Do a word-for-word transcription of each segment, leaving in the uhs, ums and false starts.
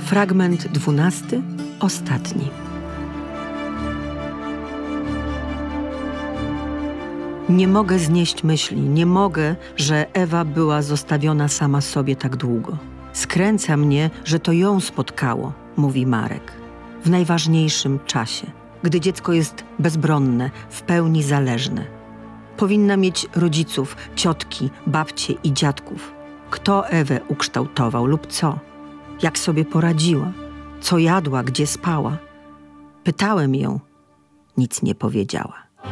Fragment dwunasty, ostatni. Nie mogę znieść myśli, nie mogę, że Ewa była zostawiona sama sobie tak długo. Skręca mnie, że to ją spotkało, mówi Marek. W najważniejszym czasie, gdy dziecko jest bezbronne, w pełni zależne. Powinna mieć rodziców, ciotki, babcie i dziadków. Kto Ewę ukształtował lub co? Jak sobie poradziła? Co jadła, gdzie spała? Pytałem ją, nic nie powiedziała.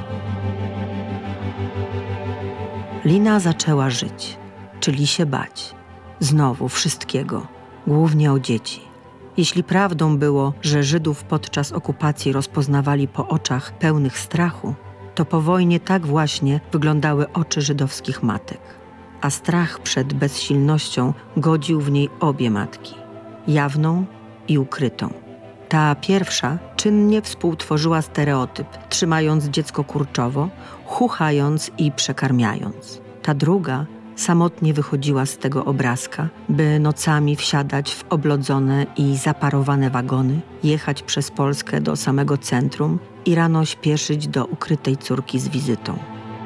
Lina zaczęła żyć, czyli się bać. Znowu wszystkiego, głównie o dzieci. Jeśli prawdą było, że Żydów podczas okupacji rozpoznawali po oczach pełnych strachu, to po wojnie tak właśnie wyglądały oczy żydowskich matek. A strach przed bezsilnością godził w niej obie matki, jawną i ukrytą. Ta pierwsza czynnie współtworzyła stereotyp, trzymając dziecko kurczowo, chuchając i przekarmiając. Ta druga samotnie wychodziła z tego obrazka, by nocami wsiadać w oblodzone i zaparowane wagony, jechać przez Polskę do samego centrum i rano śpieszyć do ukrytej córki z wizytą.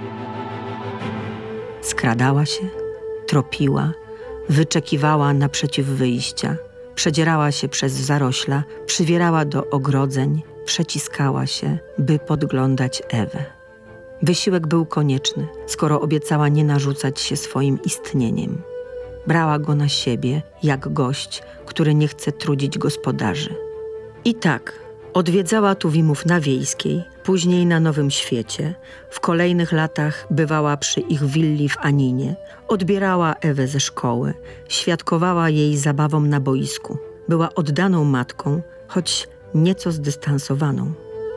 Skradała się, tropiła, wyczekiwała naprzeciw wyjścia, przedzierała się przez zarośla, przywierała do ogrodzeń, przeciskała się, by podglądać Ewę. Wysiłek był konieczny, skoro obiecała nie narzucać się swoim istnieniem. Brała go na siebie, jak gość, który nie chce trudzić gospodarzy. I tak odwiedzała Tuwimów na Wiejskiej, później na Nowym Świecie. W kolejnych latach bywała przy ich willi w Aninie, odbierała Ewę ze szkoły, świadkowała jej zabawom na boisku. Była oddaną matką, choć nieco zdystansowaną.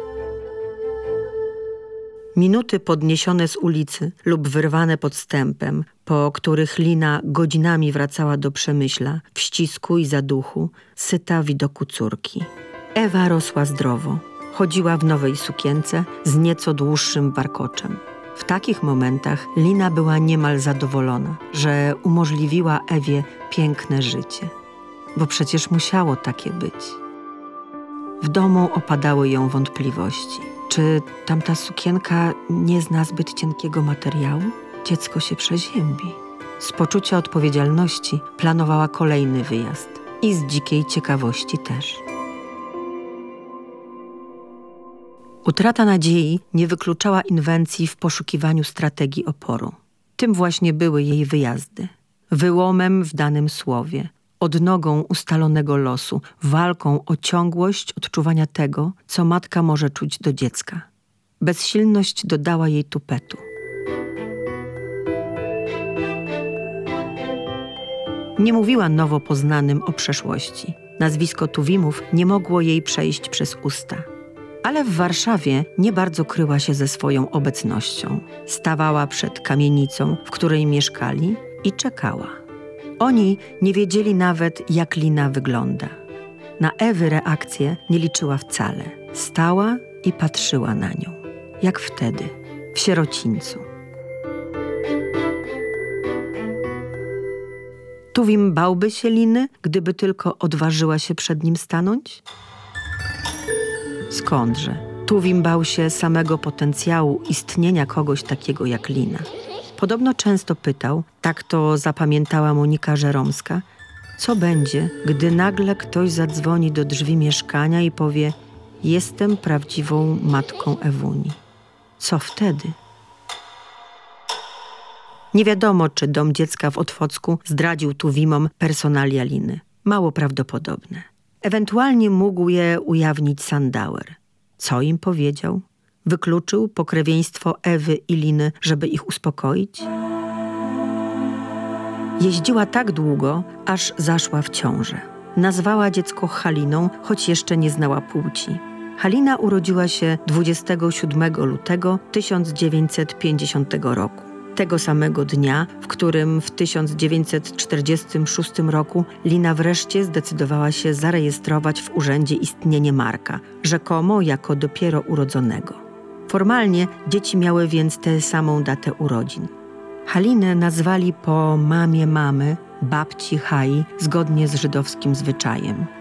Minuty podniesione z ulicy lub wyrwane podstępem, po których Lina godzinami wracała do Przemyśla, w ścisku i zaduchu, syta widoku córki. Ewa rosła zdrowo, chodziła w nowej sukience z nieco dłuższym warkoczem. W takich momentach Lina była niemal zadowolona, że umożliwiła Ewie piękne życie. Bo przecież musiało takie być. W domu opadały ją wątpliwości. Czy tamta sukienka nie zna zbyt cienkiego materiału? Dziecko się przeziębi. Z poczucia odpowiedzialności planowała kolejny wyjazd. I z dzikiej ciekawości też. Utrata nadziei nie wykluczała inwencji w poszukiwaniu strategii oporu. Tym właśnie były jej wyjazdy. Wyłomem w danym słowie, odnogą ustalonego losu, walką o ciągłość odczuwania tego, co matka może czuć do dziecka. Bezsilność dodała jej tupetu. Nie mówiła nowo poznanym o przeszłości. Nazwisko Tuwimów nie mogło jej przejść przez usta. Ale w Warszawie nie bardzo kryła się ze swoją obecnością. Stawała przed kamienicą, w której mieszkali, i czekała. Oni nie wiedzieli nawet, jak Lina wygląda. Na Ewy reakcję nie liczyła wcale. Stała i patrzyła na nią. Jak wtedy, w sierocińcu. Tuwim bałby się Liny, gdyby tylko odważyła się przed nim stanąć? Skądże? Tuwim bał się samego potencjału istnienia kogoś takiego jak Lina. Podobno często pytał, tak to zapamiętała Monika Żeromska, co będzie, gdy nagle ktoś zadzwoni do drzwi mieszkania i powie: jestem prawdziwą matką Ewuni. Co wtedy? Nie wiadomo, czy dom dziecka w Otwocku zdradził Tuwimom personalia Liny. Mało prawdopodobne. Ewentualnie mógł je ujawnić Sandauer. Co im powiedział? Wykluczył pokrewieństwo Ewy i Liny, żeby ich uspokoić? Jeździła tak długo, aż zaszła w ciążę. Nazwała dziecko Haliną, choć jeszcze nie znała płci. Halina urodziła się dwudziestego siódmego lutego tysiąc dziewięćset pięćdziesiątego roku. Tego samego dnia, w którym w tysiąc dziewięćset czterdziestym szóstym roku Lina wreszcie zdecydowała się zarejestrować w urzędzie istnienie Marka, rzekomo jako dopiero urodzonego. Formalnie dzieci miały więc tę samą datę urodzin. Halinę nazwali po mamie mamy, babci Hai, zgodnie z żydowskim zwyczajem.